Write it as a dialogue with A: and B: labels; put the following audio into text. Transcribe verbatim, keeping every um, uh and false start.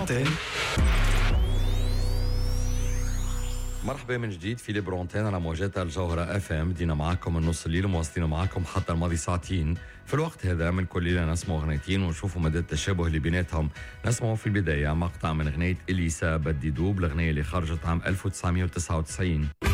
A: برونتين.
B: مرحبا من جديد في برونتين على موجات الجوهرة اف ام. بدينا معاكم من نص الليل ومواصلين معاكم حتى الماضي ساعتين. في الوقت هذا من كل ليلة نسمع اغنيتين ونشوفوا مدى التشابه اللي بيناتهم. نسمعوا في البداية مقطع من اغنية اليسا بدي دوب، الاغنية اللي خرجت عام ألف وتسعمية وتسعة وتسعين.